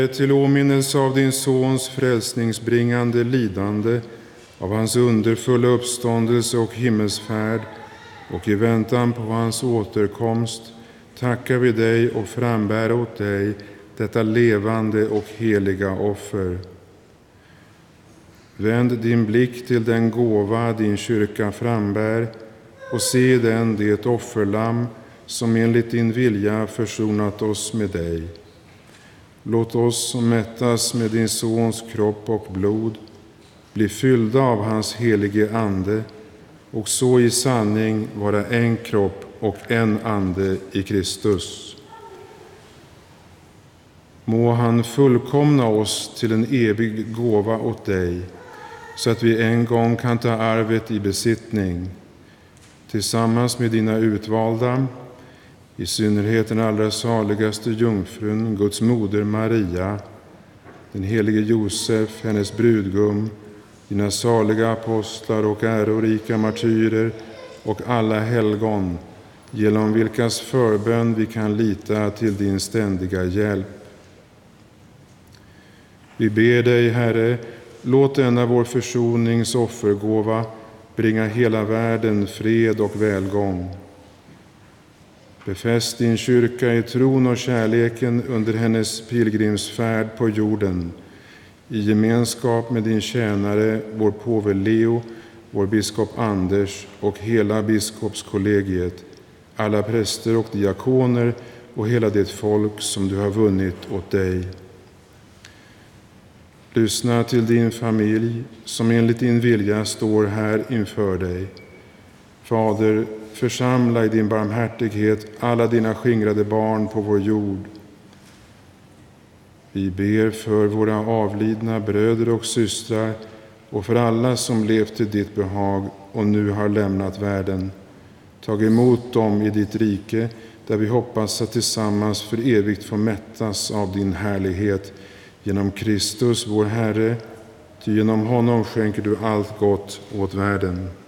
Till åminnelse av din Sons frälsningsbringande lidande, av hans underfulla uppståndelse och himmelsfärd, och i väntan på hans återkomst, tackar vi dig och frambär åt dig detta levande och heliga offer. Vänd din blick till den gåva din kyrka frambär och se den det offerlamm som enligt din vilja försonat oss med dig. Låt oss som mättas med din Sons kropp och blod bli fyllda av hans helige ande och så i sanning vara en kropp och en ande i Kristus. Må han fullkomna oss till en evig gåva åt dig, så att vi en gång kan ta arvet i besittning, tillsammans med dina utvalda, i synnerhet den allra saligaste jungfrun, Guds moder Maria, den helige Josef, hennes brudgum, dina saliga apostlar och ärorika martyrer och alla helgon, genom vilkas förbön vi kan lita till din ständiga hjälp. Vi ber dig, Herre, låt denna vår försonings offergåva bringa hela världen fred och välgång. Befäst din kyrka i tron och kärleken under hennes pilgrimsfärd på jorden, i gemenskap med din tjänare, vår påve Leo, vår biskop Anders och hela biskopskollegiet, alla präster och diakoner och hela det folk som du har vunnit åt dig. Lyssna till din familj som enligt din vilja står här inför dig. Fader, församla i din barmhärtighet alla dina skingrade barn på vår jord. Vi ber för våra avlidna bröder och systrar och för alla som levt till ditt behag och nu har lämnat världen. Tag emot dem i ditt rike, där vi hoppas att tillsammans för evigt få mättas av din härlighet genom Kristus vår Herre, ty genom honom skänker du allt gott åt världen.